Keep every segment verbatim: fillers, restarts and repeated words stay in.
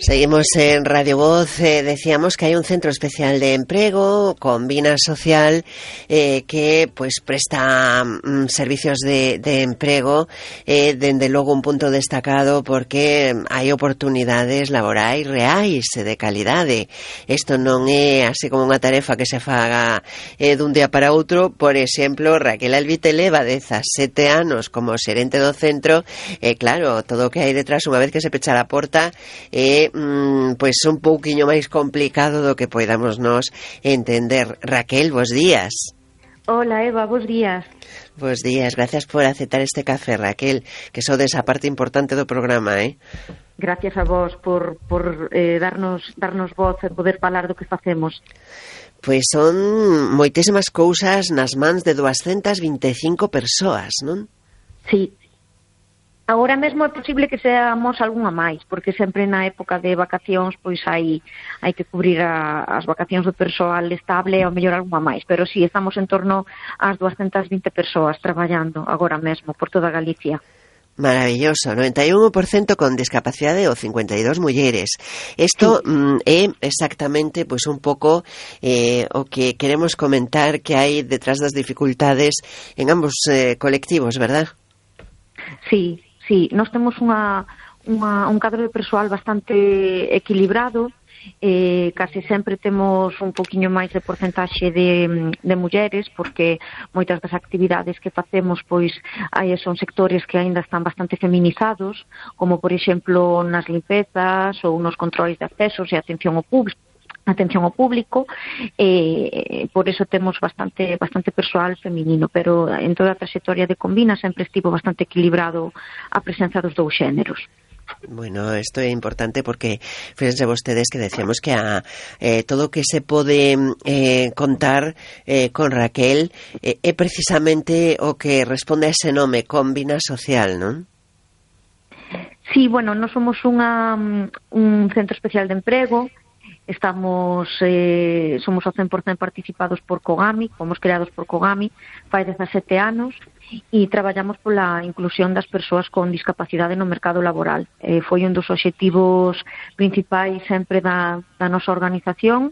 Seguimos en Radio Voz. Eh, decíamos que hay un centro especial de empleo, Combina Social, eh, que pues presta mm, servicios de, de empleo, eh, dende logo un punto destacado porque hai oportunidades laborais reais e de calidade. Isto non é así como unha tarefa que se faga eh, dun día para outro. Por exemplo, Raquel Alvite leva dezasete anos como xerente do centro, e eh, claro, todo o que hai detrás unha vez que se pecha a porta é eh, mm, pois un pouquiño máis complicado do que poidamos nos entender. Raquel, bos días. Hola Eva, bos días. Bos días, gracias por aceptar este café, Raquel, que sodes a parte importante do programa, eh? Gracias a vos por, por eh, darnos, darnos voz e poder falar do que facemos. Pois son moitísimas cousas nas mans de doscientas vinte e cinco persoas, non? Sí. Agora mesmo é posible que seamos algunha máis, porque sempre na época de vacacións pois hai hai que cubrir a, as vacacións do persoal estable e ao mellor algunha máis, pero sí, estamos en torno ás doscientas vinte persoas traballando agora mesmo por toda Galicia. Maravilloso, noventa e un por ciento con discapacidade ou cincuenta e dos mulleres. Isto sí. mm, é exactamente pois un pouco eh, o que queremos comentar que hai detrás das dificultades en ambos eh, colectivos, verdad? Sí. Sí, nós temos unha, unha, un cadro de persoal bastante equilibrado, eh, case sempre temos un poquinho máis de porcentaxe de, de mulleres, porque moitas das actividades que facemos pois aí son sectores que aínda están bastante feminizados, como por exemplo nas limpezas ou nos controis de accesos e atención ao público. atención ao público, eh, por eso temos bastante bastante persoal feminino, pero en toda a trayectoria de Combina sempre estivo bastante equilibrado a presenza dos dous xéneros. Bueno, isto é importante porque fíjense vostedes que decíamos que a eh, todo o que se pode eh, contar eh, con Raquel eh, é precisamente o que responde a ese nome, Combina Social, non? Sí, bueno, nós somos unha, un centro especial de emprego. Estamos, eh, somos ao cen por cento participados por Cogami, fomos creados por Cogami fai dezasete anos e traballamos pola inclusión das persoas con discapacidade no mercado laboral. Eh, foi un dos obxectivos principais sempre da, da nosa organización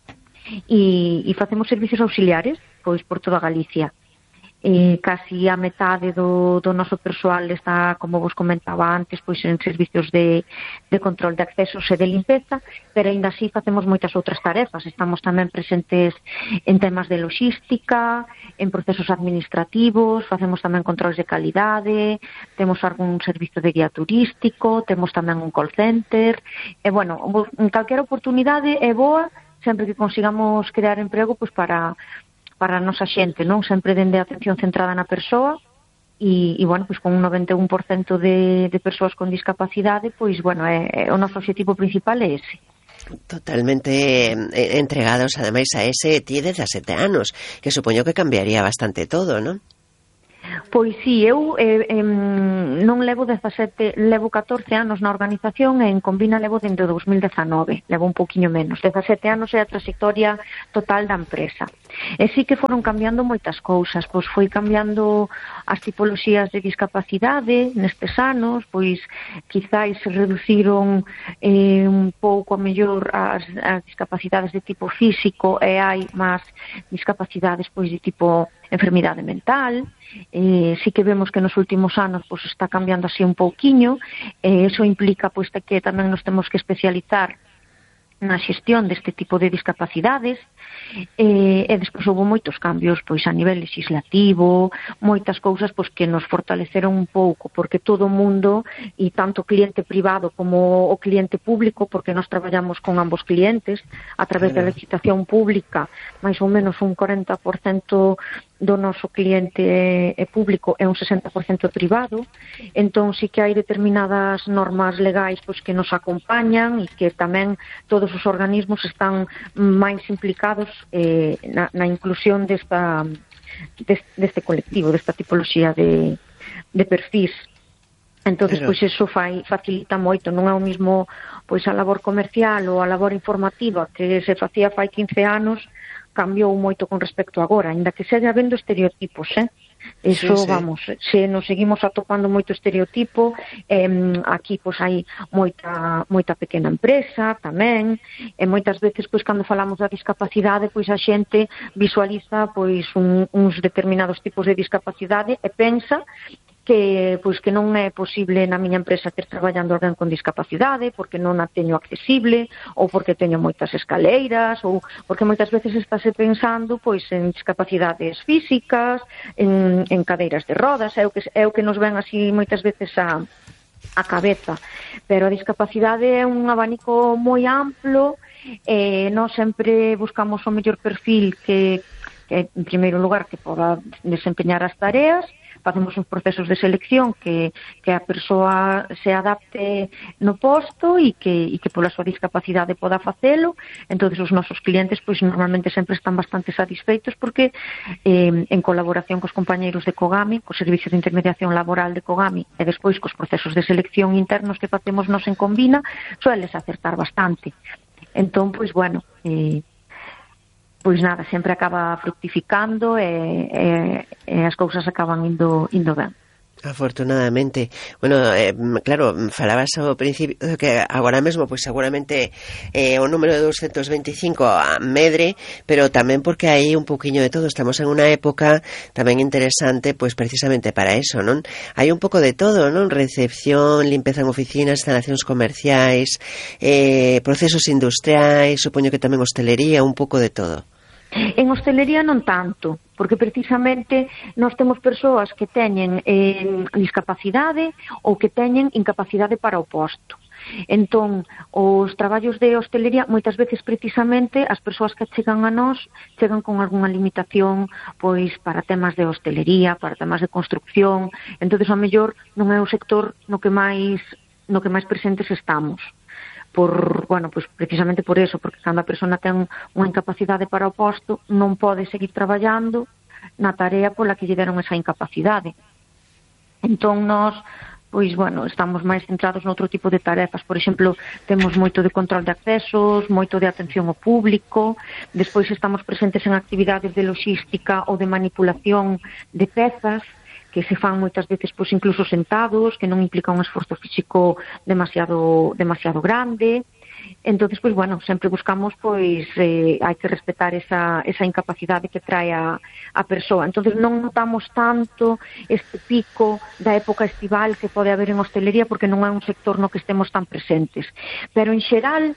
e, e facemos servicios auxiliares pois por toda Galicia. Eh, casi a metade do, do noso persoal está, como vos comentaba antes, pois en servicios de, de control de accesos e de limpeza, pero ainda así facemos moitas outras tarefas. Estamos tamén presentes en temas de logística, en procesos administrativos, facemos tamén controles de calidade, temos algún servicio de guía turístico, temos tamén un call center, e bueno, en calquera oportunidade é boa, sempre que consigamos crear emprego pois para para a nosa xente, non? Sempre dende a atención centrada na persoa e, e bueno, pois con un noventa e un por cento de, de persoas con discapacidade, pois, bueno, é, é, o noso objetivo principal é ese. Totalmente eh, entregados, ademais, a ese ti dezasete anos, que supoño que cambiaría bastante todo, non? Pois sí, eu eh, eh, non levo dezasete, levo catorce anos na organización e en Combina levo dende o dous mil dezanove, levo un pouquiño menos. dezasete anos é a trayectoria total da empresa. E sí que foron cambiando moitas cousas, pois foi cambiando as tipoloxías de discapacidade nestes anos, pois quizáis se reduciron eh, un pouco a mellor as, as discapacidades de tipo físico e hai máis discapacidades pois de tipo enfermidade mental. Eh, sí que vemos que nos últimos anos pois está cambiando así un pouquiño, e eh, eso implica pois que tamén nos temos que especializar na xestión deste tipo de discapacidades, e, e despois houve moitos cambios pois a nivel legislativo, moitas cousas pois que nos fortaleceron un pouco, porque todo o mundo, e tanto o cliente privado como o cliente público, porque nós traballamos con ambos clientes a través da licitación pública, máis ou menos un corenta por cento do noso cliente é público e un sesenta por cento privado, entón sí que hai determinadas normas legais pois que nos acompañan e que tamén todos os organismos están máis implicados eh, na, na inclusión desta, deste, deste colectivo, desta tipoloxía de, de perfis. Entón, Pero... pois, eso fai, facilita moito, non é o mismo pois a labor comercial ou a labor informativa que se facía fai quince anos, cambiou moito con respecto a agora, ainda que segue habendo estereotipos, eh? Eso, sí, sí. vamos, se nos seguimos atopando moito estereotipo, eh, aquí pois hai moita moita pequena empresa tamén, e moitas veces pois cando falamos da discapacidade, pois a xente visualiza pois un, uns determinados tipos de discapacidade e pensa que pois que non é posible na miña empresa ter traballando alguén con discapacidade porque non a teño accesible ou porque teño moitas escaleiras ou porque moitas veces estáse pensando pois en discapacidades físicas, en, en cadeiras de rodas, é o que é o que nos ven así moitas veces a a cabeza, pero a discapacidade é un abanico moi amplo e nós sempre buscamos o mellor perfil que, que en primeiro lugar que poda desempeñar as tareas. Facemos uns procesos de selección que, que a persoa se adapte no posto e que, e que pola súa discapacidade poda facelo. Entón, os nosos clientes pois normalmente sempre están bastante satisfeitos porque eh, en colaboración cos compañeiros de Cogami, co Servicio de Intermediación Laboral de Cogami e despois cos procesos de selección internos que facemos nos en Convina, sueles acertar bastante. Entón, pois, bueno, eh, pois nada, sempre acaba fructificando e, e, e as cousas acaban indo, indo ben. Afortunadamente. Bueno, eh, claro, falabas ao principio que agora mesmo, pois seguramente eh, o número de doscientos veinticinco a medre, pero tamén porque hai un poquinho de todo. Estamos en unha época tamén interesante, pois precisamente para eso, non? Hai un pouco de todo, non? Recepción, limpeza en oficinas, instalacións comerciais, eh, procesos industriais, supoño que tamén hostelería, un pouco de todo. En hostelería non tanto, porque precisamente nós temos persoas que teñen eh, discapacidade ou que teñen incapacidade para o posto. Entón, os traballos de hostelería, moitas veces precisamente as persoas que chegan a nós chegan con algunha limitación pois para temas de hostelería, para temas de construcción. Entón, a mellor non é o sector no que máis no que máis presentes estamos. Por, bueno, pues precisamente por eso, porque cando a persona ten unha incapacidade para o posto, non pode seguir traballando na tarea pola que lle deron esa incapacidade. Entón, nós, pois, bueno, estamos máis centrados noutro tipo de tarefas. Por exemplo, temos moito de control de accesos, moito de atención ao público, despois estamos presentes en actividades de logística ou de manipulación de pezas, que se fan moitas veces pois incluso sentados, que non implica un esforzo físico demasiado demasiado grande. Entonces, pois bueno, sempre buscamos pois eh, hai que respetar esa esa incapacidade que trae a a persoa. Entonces non notamos tanto este pico da época estival que pode haber en hostelería porque non é un sector no que estemos tan presentes. Pero en xeral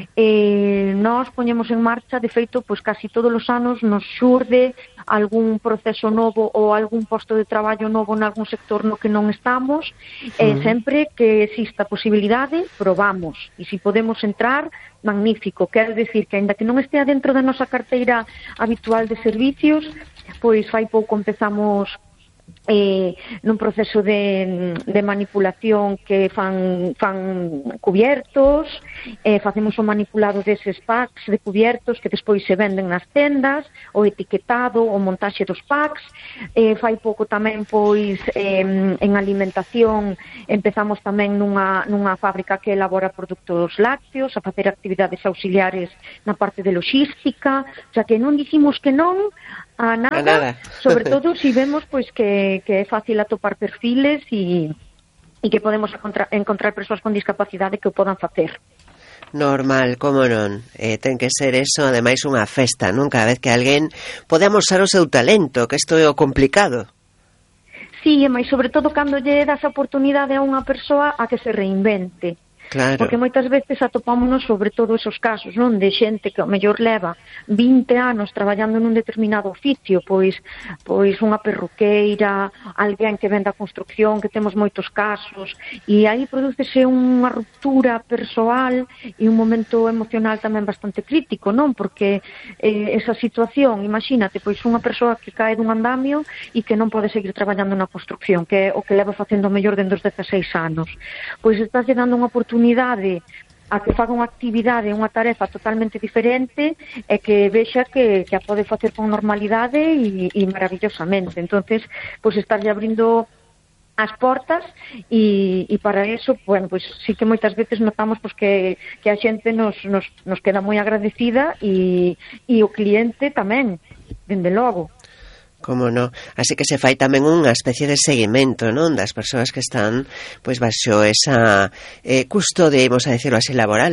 eh, nós poñemos en marcha, de feito, pois casi todos os anos nos xurde algún proceso novo ou algún posto de traballo novo en algún sector no que non estamos, e eh, sempre que exista posibilidade, probamos, e se podemos entrar, magnífico. Quero dicir que, aínda que non estea dentro da nosa carteira habitual de servicios, pois fai pouco empezamos eh, nun proceso de, de manipulación que fan, fan cubiertos, eh, facemos o manipulado deses packs de cubiertos que despois se venden nas tendas, o etiquetado, o montaxe dos packs. Eh, fai pouco tamén pois eh, en alimentación empezamos tamén nunha, nunha fábrica que elabora produtos lácteos, a facer actividades auxiliares na parte de logística, o sea que non dicimos que non a nada, a nada. Sobre todo si vemos pois que, que é fácil atopar perfiles e, e que podemos encontrar, encontrar persoas con discapacidade que o podan facer. Normal, como non? Eh, ten que ser eso, ademais unha festa, non? Cada vez que alguén pode amosar o seu talento, que isto é o complicado. Sí, mas sobre todo cando lle das a oportunidade a unha persoa a que se reinvente. Claro. Porque moitas veces atopámonos sobre todo esos casos, non? De xente que ao mellor leva vinte anos traballando nun determinado oficio, pois pois unha perruqueira, alguén que venda a construcción, que temos moitos casos, e aí prodúcese unha ruptura persoal e un momento emocional tamén bastante crítico, non? Porque eh, esa situación, imagínate, pois unha persoa que cae dun andamio e que non pode seguir traballando na construcción, que é o que leva facendo mellor dende os dezaseis anos. Pois estás lle dando unha oportunidade a que faga unha actividade, unha tarefa totalmente diferente e que vexa que, que a pode facer con normalidade e, e maravillosamente. Entonces, pois estarlle abrindo as portas e, e para eso, bueno, pois sí que moitas veces notamos pois que, que a xente nos, nos, nos queda moi agradecida e, e o cliente tamén, dende logo. Como no. Así que se fai tamén unha especie de seguimento, non, das persoas que están pois baixo esa eh, custodia, imos a decirlo así, laboral.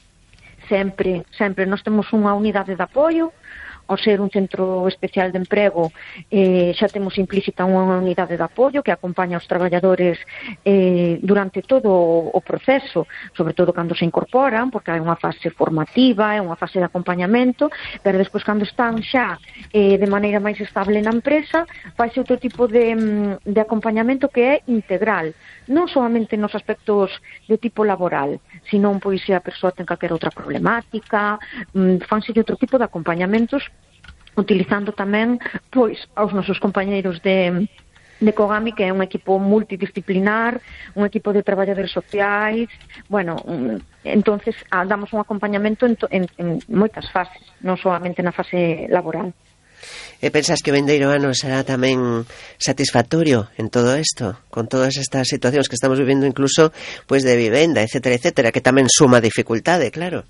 Sempre, sempre. Nós temos unha unidade de apoio. Ao ser un centro especial de emprego, eh, xa temos implícita unha unidade de apoio que acompaña os traballadores eh, durante todo o proceso, sobre todo cando se incorporan, porque hai unha fase formativa, é unha fase de acompañamento, pero despois cando están xa eh, de maneira máis estable na empresa, faise outro tipo de, de acompañamento que é integral, non solamente nos aspectos de tipo laboral, senón pois se a persoa ten calquera outra problemática, mm, fanse outro tipo de acompañamentos utilizando tamén pois aos nosos compañeiros de, de Cogami, que é un equipo multidisciplinar, un equipo de traballadores sociais. Bueno, entonces damos un acompañamento en, en, en moitas fases, non solamente na fase laboral. E pensas que o vindeiro ano será tamén satisfactorio en todo isto, con todas estas situacións que estamos vivindo, incluso pois de vivenda, etcétera, etcétera, que tamén suma dificultade, claro.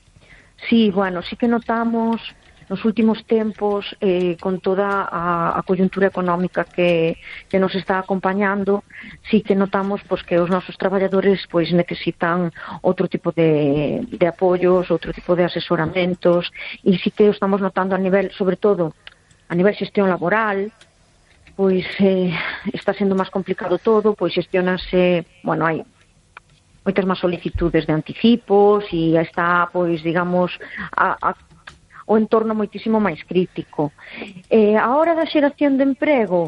Sí, bueno, sí que notamos nos últimos tempos, eh, con toda a, a coyuntura económica que, que nos está acompañando, sí que notamos pues, que os nosos traballadores pues, necesitan outro tipo de, de apoios, outro tipo de asesoramentos, e sí que o estamos notando a nivel, sobre todo, a nivel xestión laboral, pois eh, está sendo máis complicado todo, pois xestionase, bueno, hai moitas máis solicitudes de anticipos e está, pois, digamos, a, a o entorno moitísimo máis crítico. Eh, a hora da xeración de emprego,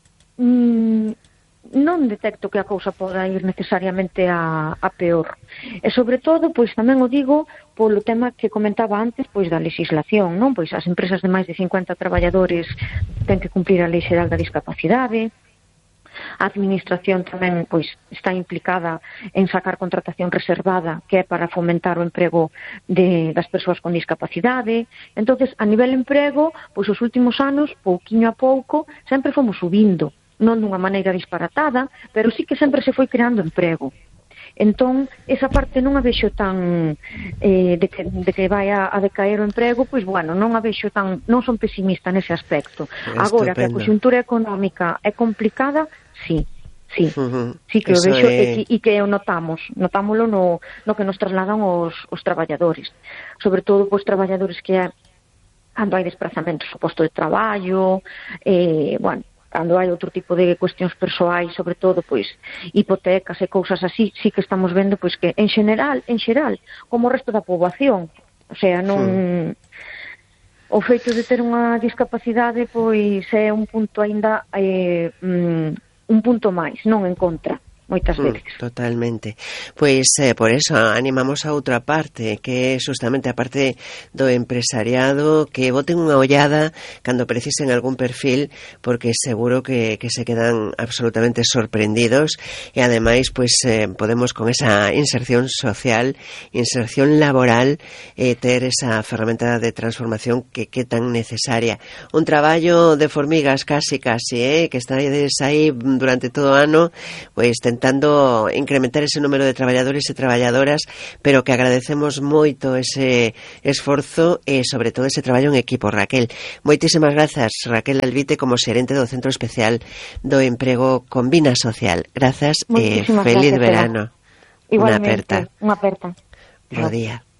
mmm, non detecto que a cousa poda ir necesariamente a, a peor. E sobre todo, pois tamén o digo polo tema que comentaba antes, pois da legislación, non? Pois as empresas de máis de cincuenta traballadores ten que cumprir a Lei Xeral da Discapacidade. A administración tamén pois está implicada en sacar contratación reservada, que é para fomentar o emprego de, das persoas con discapacidade. Entonces, a nivel emprego, pois os últimos anos, pouquiño a pouco, sempre fomos subindo, non dunha maneira disparatada, pero sí que sempre se foi creando emprego. Entón, esa parte non a vexo tan eh, de, que, de que vai a, a decaer o emprego, pois bueno, non a vexo tan, non son pesimista nese aspecto. Estupendo. Agora que a conxuntura económica é complicada, sí, sí, uh-huh. sí que o vexo é... e, e que o notamos, notámolo no, no que nos trasladan os, os traballadores, sobre todo pois traballadores que é, cando hai desplazamentos ao posto de traballo, eh, bueno, cando hai outro tipo de cuestións persoais, sobre todo, pois, hipotecas e cousas así, sí que estamos vendo, pois, que en xeral, en xeral, como o resto da poboación, o sea, non... Sí. O feito de ter unha discapacidade, pois, é un punto aínda, eh, un punto máis, non en contra. Moitas veces. Mm, totalmente. Pois eh, por eso animamos a outra parte, que é justamente a parte do empresariado, que boten unha ollada cando precisen algún perfil, porque seguro que, que se quedan absolutamente sorprendidos e ademais pois eh, podemos con esa inserción social, inserción laboral, eh, ter esa ferramenta de transformación que que tan necesaria. Un traballo de formigas casi casi, eh, que estáis aí durante todo o ano, pois tentando incrementar ese número de traballadores e traballadoras, pero que agradecemos moito ese esforzo e sobre todo ese traballo en equipo. Raquel, moitísimas grazas, Raquel Alvite, como xerente do Centro Especial do Emprego Convina Social. Grazas e feliz gracias, verano. Igualmente, unha aperta. Unha aperta. Bo día.